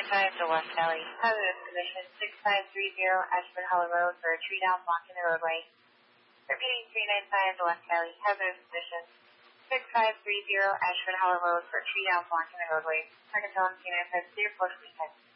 395 to West Valley. Hazardous condition 6530 Ashford Hollow Road for a tree down blocking the roadway. Repeating 395 to West Valley. Hazardous condition 6530 Ashford Hollow Road for a tree down blocking the roadway. Arkansas and 395 clear for weekend.